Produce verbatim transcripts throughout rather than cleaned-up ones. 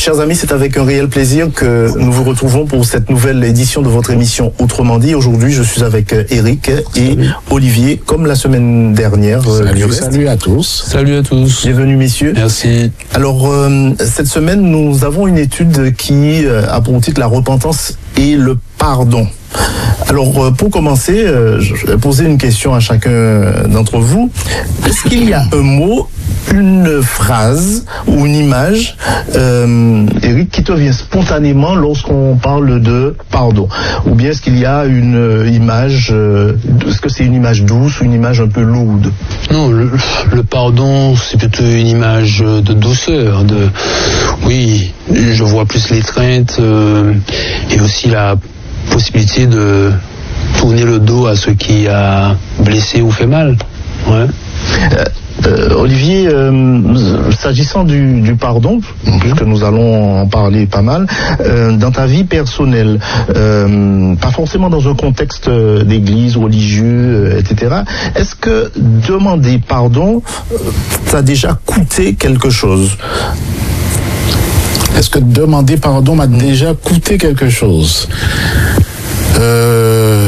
Chers amis, c'est avec un réel plaisir que nous vous retrouvons pour cette nouvelle édition de votre émission Autrement dit. Aujourd'hui, je suis avec Eric et salut. Olivier, comme la semaine dernière. Salut, salut à tous. Salut à tous. Bienvenue, messieurs. Merci. Alors, euh, cette semaine, nous avons une étude qui a pour titre La repentance et le pardon. Alors, pour commencer, je vais poser une question à chacun d'entre vous. Est-ce qu'il y a un mot, une phrase ou une image, euh, Eric, qui te vient spontanément lorsqu'on parle de pardon? Ou bien est-ce qu'il y a une image, euh, est-ce que c'est une image douce ou une image un peu lourde? Non, le, le pardon, c'est plutôt une image de douceur. De, oui, je vois plus l'étreinte euh, et aussi la possibilité de tourner le dos à ce qui a blessé ou fait mal. Ouais. Euh, euh, Olivier, euh, s'agissant du, du pardon, mm-hmm. puisque nous allons en parler pas mal, euh, dans ta vie personnelle, euh, pas forcément dans un contexte d'église, religieux, et cetera, est-ce que demander pardon, euh, t'a déjà coûté quelque chose? Est-ce que demander pardon m'a déjà coûté quelque chose? Euh...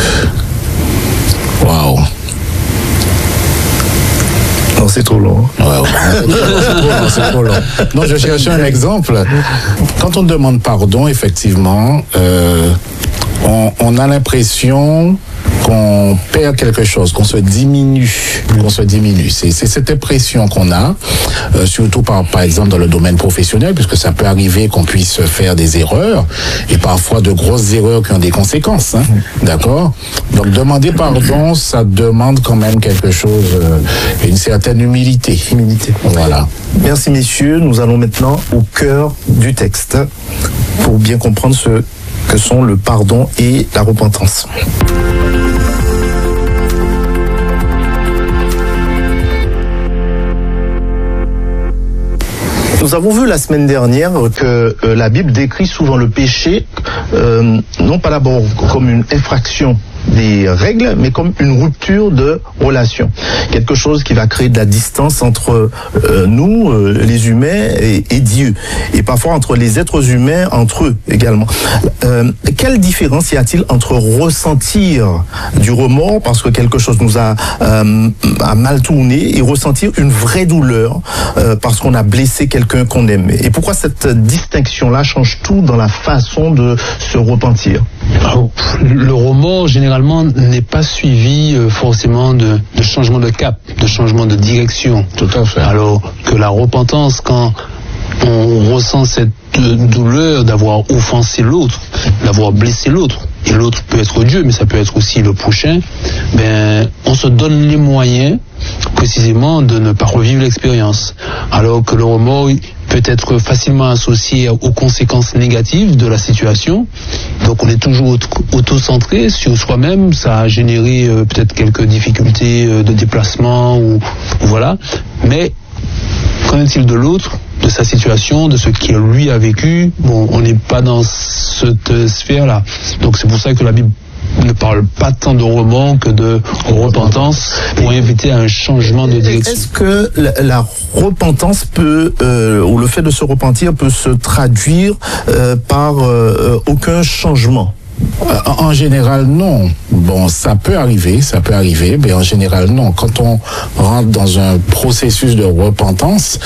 Waouh. Non, c'est trop long. Ouais, ouais, c'est trop long, c'est trop long. Non, je cherchais un exemple. Quand on demande pardon, effectivement, euh, on, on a l'impression qu'on perd quelque chose, qu'on se diminue, qu'on se diminue. C'est, c'est cette impression qu'on a, euh, surtout par, par exemple dans le domaine professionnel, puisque ça peut arriver qu'on puisse faire des erreurs, et parfois de grosses erreurs qui ont des conséquences, hein, d'accord? Donc demander pardon, ça demande quand même quelque chose, euh, une certaine humilité. Humilité. Voilà. Merci messieurs, nous allons maintenant au cœur du texte, pour bien comprendre ce que sont le pardon et la repentance. Nous avons vu la semaine dernière que euh, la Bible décrit souvent le péché, euh, non pas d'abord comme une infraction des règles, mais comme une rupture de relation. Quelque chose qui va créer de la distance entre euh, nous, euh, les humains, et, et Dieu. Et parfois entre les êtres humains, entre eux également. Euh, quelle différence y a-t-il entre ressentir du remords parce que quelque chose nous a, euh, a mal tourné et ressentir une vraie douleur euh, parce qu'on a blessé quelqu'un qu'on aime? Et pourquoi cette distinction-là change tout dans la façon de se repentir? Alors, le remords, généralement, n'est pas suivi euh, forcément de, de changement de cap, de changement de direction. Tout à fait. Alors que la repentance, quand on ressent cette douleur d'avoir offensé l'autre, d'avoir blessé l'autre, et l'autre peut être Dieu, mais ça peut être aussi le prochain, ben, on se donne les moyens, précisément, de ne pas revivre l'expérience. Alors que le remords peut être facilement associé aux conséquences négatives de la situation. Donc on est toujours auto-centré sur soi-même. Ça a généré euh, peut-être quelques difficultés euh, de déplacement ou, ou voilà. Mais qu'en est-il de l'autre, de sa situation, de ce qu'il lui a vécu? Bon, on n'est pas dans cette sphère-là. Donc c'est pour ça que la Bible ne parle pas tant de remords que de repentance pour inviter à un changement de direction. Est-ce que la, la repentance peut, euh, ou le fait de se repentir peut se traduire euh, par euh, aucun changement? En général, non. Bon, ça peut arriver, ça peut arriver, mais en général, non. Quand on rentre dans un processus de repentance,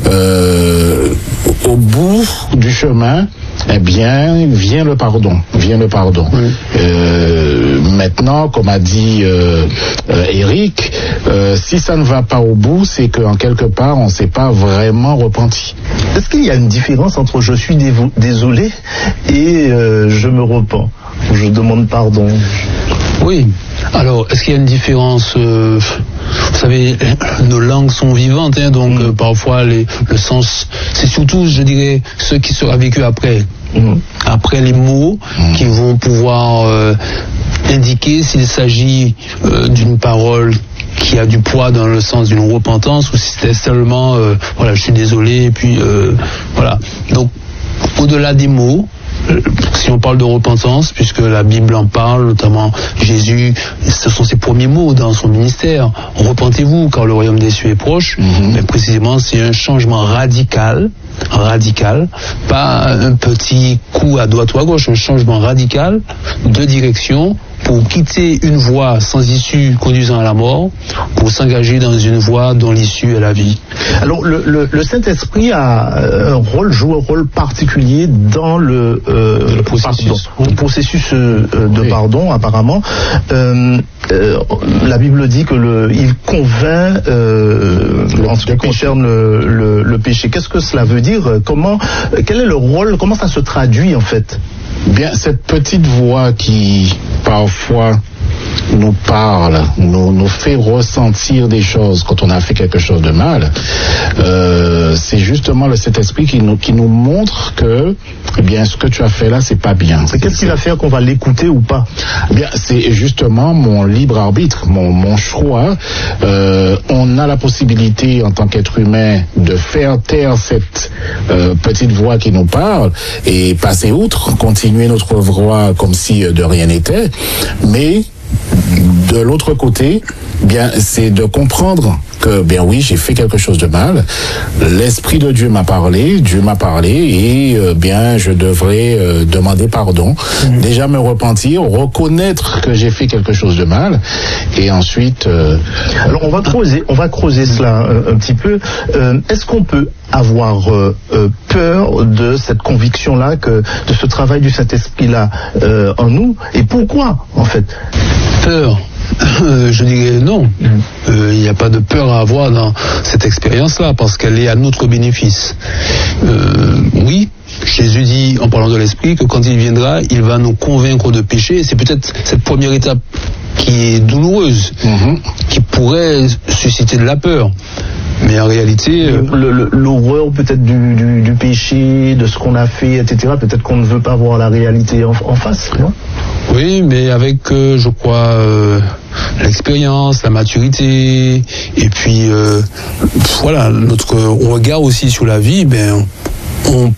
euh, au bout du chemin, eh bien, vient le pardon, vient le pardon. Oui. Euh, maintenant, comme a dit euh, euh, Eric, euh, si ça ne va pas au bout, c'est qu'en quelque part, on ne s'est pas vraiment repenti. Est-ce qu'il y a une différence entre je suis désolé et euh, je me repens, je demande pardon? Oui. Alors, est-ce qu'il y a une différence euh, vous savez, nos langues sont vivantes, hein, donc mmh. euh, parfois les, le sens, c'est surtout, je dirais, ce qui sera vécu après. Mmh. Après les mots mmh. qui vont pouvoir euh, indiquer s'il s'agit euh, d'une parole qui a du poids dans le sens d'une repentance ou si c'était seulement, euh, voilà, je suis désolé, et puis euh, voilà. Donc, au-delà des mots, si on parle de repentance, puisque la Bible en parle, notamment Jésus, ce sont ses premiers mots dans son ministère. Repentez-vous, car le royaume des cieux est proche. Mm-hmm. Mais précisément, c'est un changement radical, radical, pas un petit coup à droite ou à gauche, un changement radical de direction pour quitter une voie sans issue conduisant à la mort, pour s'engager dans une voie dont l'issue est la vie. Alors le, le, le Saint-Esprit a un rôle, joue un rôle particulier dans le, euh, le processus, pardon, le processus euh, de oui. pardon, apparemment. Euh, euh, la Bible dit que le, il convainc euh, en ce qui concerne le, le, le péché. Qu'est-ce que cela veut dire? Comment, quel est le rôle? Comment ça se traduit en fait? Bien, cette petite voix qui parfois nous parle, nous, nous fait ressentir des choses quand on a fait quelque chose de mal, euh, c'est justement le Saint-Esprit qui nous, qui nous montre que, eh bien, ce que tu as fait là, c'est pas bien. Et qu'est-ce qui va faire qu'on va l'écouter ou pas? Eh bien, c'est justement mon libre arbitre, mon, mon choix. Euh, on a la possibilité, en tant qu'être humain, de faire taire cette euh, petite voix qui nous parle et passer outre, continuer notre voie comme si de rien n'était, mais de l'autre côté, bien, c'est de comprendre que, bien oui, j'ai fait quelque chose de mal. L'Esprit de Dieu m'a parlé, Dieu m'a parlé, et euh, bien, je devrais euh, demander pardon, mmh. déjà me repentir, reconnaître que j'ai fait quelque chose de mal, et ensuite. Euh... Alors, on va creuser, on va creuser cela un, un petit peu. Euh, est-ce qu'on peut avoir euh, euh, peur de cette conviction-là, que de ce travail du Saint-Esprit-là euh, en nous, et pourquoi, en fait? Peur. Euh, je dirais non. Il euh, n'y a pas de peur à avoir dans cette expérience-là, parce qu'elle est à notre bénéfice. Euh, oui, Jésus dit, en parlant de l'Esprit, que quand il viendra, il va nous convaincre de péché. C'est peut-être cette première étape qui est douloureuse, mm-hmm. qui pourrait susciter de la peur. Mais en réalité... Euh, le, le, l'horreur peut-être du, du, du péché, de ce qu'on a fait, et cetera. Peut-être qu'on ne veut pas voir la réalité en, en face, non? Oui, mais avec, euh, je crois, euh, l'expérience, la maturité, et puis, euh, voilà, notre regard aussi sur la vie, ben, on